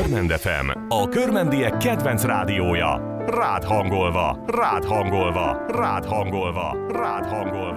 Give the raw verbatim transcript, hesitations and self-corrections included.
Körmend ef em, a körmendiek kedvenc rádiója. Rád hangolva, rád hangolva, rád hangolva, rád hangolva.